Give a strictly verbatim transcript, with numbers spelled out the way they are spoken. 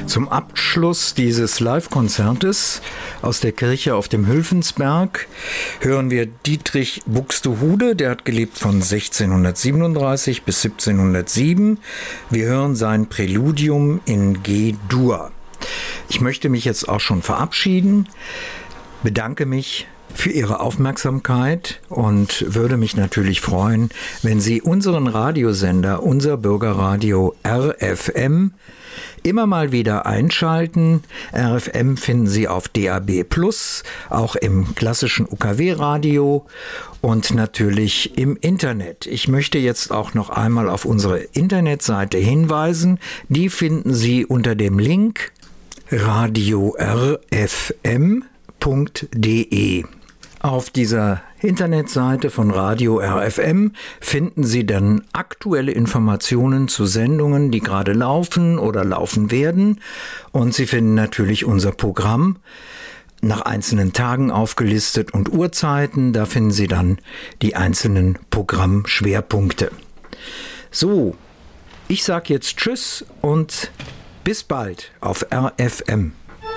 Zum Abschluss dieses Live-Konzertes aus der Kirche auf dem Hülfensberg hören wir Dietrich Buxtehude, der hat gelebt von sechzehnhundertsiebenunddreißig bis siebzehnhundertsieben. Wir hören sein Präludium in G-Dur. Ich möchte mich jetzt auch schon verabschieden, bedanke mich für Ihre Aufmerksamkeit und würde mich natürlich freuen, wenn Sie unseren Radiosender, unser Bürgerradio R F M, immer mal wieder einschalten. R F M finden Sie auf D A B plus, auch im klassischen U K W-Radio und natürlich im Internet. Ich möchte jetzt auch noch einmal auf unsere Internetseite hinweisen. Die finden Sie unter dem Link radio r f m punkt d e. Auf dieser Internetseite von Radio R F M finden Sie dann aktuelle Informationen zu Sendungen, die gerade laufen oder laufen werden. Und Sie finden natürlich unser Programm nach einzelnen Tagen aufgelistet und Uhrzeiten. Da finden Sie dann die einzelnen Programmschwerpunkte. So, ich sage jetzt Tschüss und bis bald auf R F M.